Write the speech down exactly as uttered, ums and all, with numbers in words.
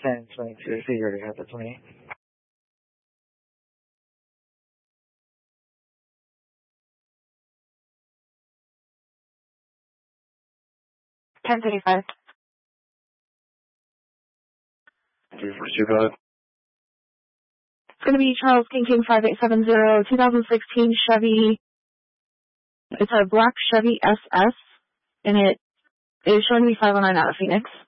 ten twenty-two, so you already have the twenty. ten thirty-five. three four two, go ahead. It's going to be Charles King King five eight seven zero, twenty sixteen Chevy. It's a black Chevy S S, and it is showing me five oh nine out of Phoenix.